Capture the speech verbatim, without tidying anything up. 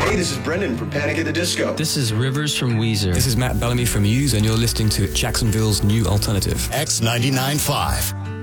Hey, this is Brendan from Panic at the Disco. This is Rivers from Weezer. This is Matt Bellamy from Muse, and you're listening to Jacksonville's New Alternative. X ninety-nine point five.